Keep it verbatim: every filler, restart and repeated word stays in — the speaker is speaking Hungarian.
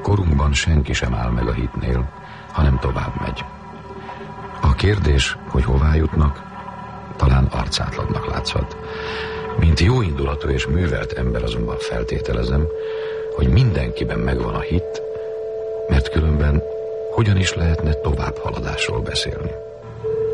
korunkban senki sem áll meg a hitnél, hanem tovább megy. A kérdés, hogy hová jutnak, talán arcátlannak látszhat. Mint jóindulatú és művelt ember azonban feltételezem, hogy mindenkiben megvan a hit, mert különben hogyan is lehetne tovább haladásról beszélni.